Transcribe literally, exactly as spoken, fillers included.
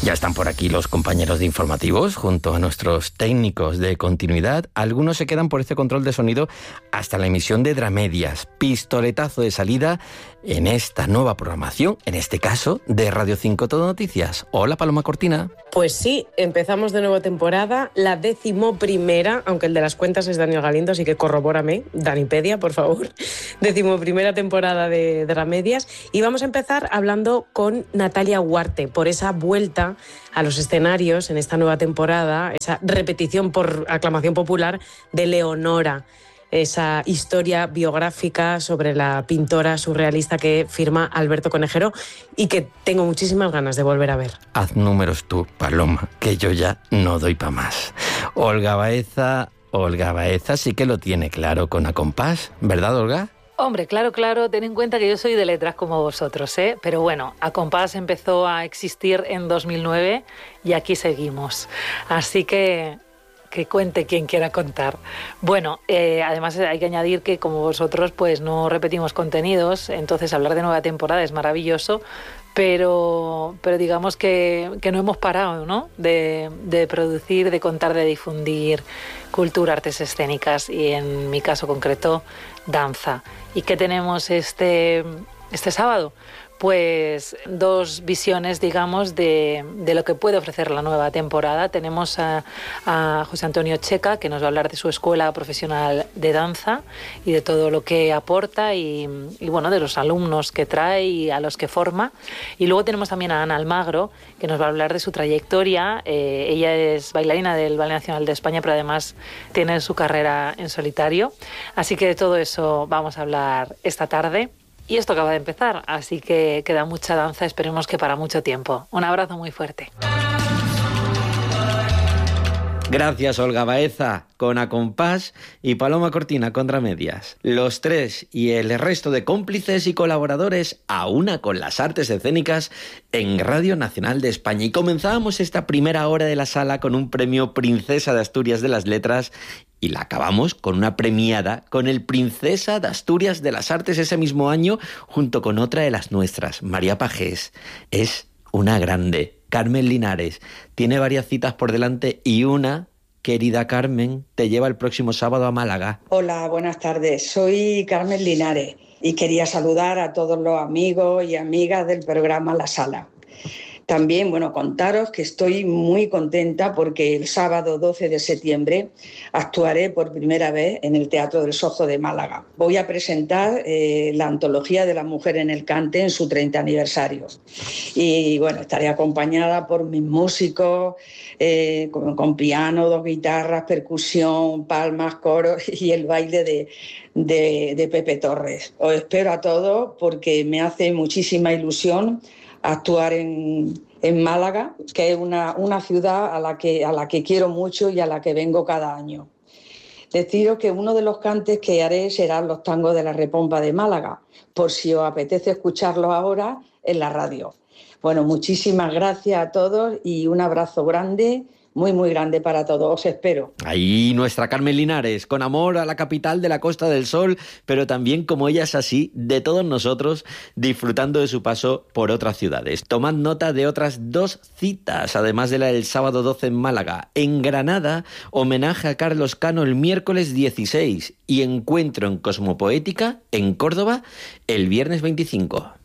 Ya están por aquí los compañeros de informativos junto a nuestros técnicos de continuidad. Algunos se quedan por este control de sonido hasta la emisión de Dramedias. Pistoletazo de salida en esta nueva programación, en este caso de Radio cinco Todo Noticias. Hola, Paloma Cortina. Pues sí, empezamos de nueva temporada, la decimoprimera, aunque el de las cuentas es Daniel Galindo, así que corrobórame, Danipedia, por favor. Decimoprimera temporada de Dramedias. Y vamos a empezar hablando con Natalia Huarte por esa vuelta a los escenarios en esta nueva temporada, esa repetición por aclamación popular de Leonora, esa historia biográfica sobre la pintora surrealista que firma Alberto Conejero y que tengo muchísimas ganas de volver a ver. Haz números tú, Paloma, que yo ya no doy pa' más. Olga Baeza, Olga Baeza sí que lo tiene claro con A Compás, ¿verdad, Olga? Hombre, claro, claro, ten en cuenta que yo soy de letras como vosotros, ¿eh? Pero bueno, A Compás empezó a existir en dos mil nueve y aquí seguimos. Así que que cuente quien quiera contar. Bueno, eh, además hay que añadir que como vosotros pues no repetimos contenidos, entonces hablar de nueva temporada es maravilloso, pero, pero digamos que, que no hemos parado, ¿no? De, de producir, de contar, de difundir cultura, artes escénicas y en mi caso concreto, danza. ¿Y qué tenemos este, este sábado? Pues dos visiones, digamos, de, de lo que puede ofrecer la nueva temporada. Tenemos a, a José Antonio Checa, que nos va a hablar de su escuela profesional de danza y de todo lo que aporta y, y bueno, de los alumnos que trae y a los que forma. Y luego tenemos también a Ana Almagro, que nos va a hablar de su trayectoria. Eh, ella es bailarina del Ballet Nacional de España, pero además tiene su carrera en solitario. Así que de todo eso vamos a hablar esta tarde. Y esto acaba de empezar, así que queda mucha danza, esperemos que para mucho tiempo. Un abrazo muy fuerte. Gracias, Olga Baeza, con A Compás, y Paloma Cortina, con Dramedias. Los tres y el resto de cómplices y colaboradores a una con las artes escénicas en Radio Nacional de España. Y comenzábamos esta primera hora de la sala con un premio Princesa de Asturias de las Letras y la acabamos con una premiada con el Princesa de Asturias de las Artes ese mismo año, junto con otra de las nuestras, María Pajés. Es una grande. Carmen Linares tiene varias citas por delante y una, querida Carmen, te lleva el próximo sábado a Málaga. Hola, buenas tardes. Soy Carmen Linares y quería saludar a todos los amigos y amigas del programa La Sala. También, bueno, contaros que estoy muy contenta porque el sábado doce de septiembre actuaré por primera vez en el Teatro del Sojo de Málaga. Voy a presentar eh, la antología de la mujer en el cante en su treinta aniversario. Y bueno, estaré acompañada por mis músicos, eh, con, con piano, dos guitarras, percusión, palmas, coros y el baile de, de, de Pepe Torres. Os espero a todos porque me hace muchísima ilusión actuar en, en Málaga, que es una, una ciudad a la, que, a la que quiero mucho y a la que vengo cada año. Deciros que uno de los cantes que haré serán los tangos de la Repompa de Málaga, por si os apetece escucharlos ahora en la radio. Bueno, muchísimas gracias a todos y un abrazo grande, muy, muy grande para todos. Os espero. Ahí nuestra Carmen Linares, con amor a la capital de la Costa del Sol, pero también, como ella es así, de todos nosotros, disfrutando de su paso por otras ciudades. Tomad nota de otras dos citas, además de la del sábado doce en Málaga. En Granada, homenaje a Carlos Cano el miércoles dieciséis y encuentro en Cosmopoética, en Córdoba, el viernes veinticinco.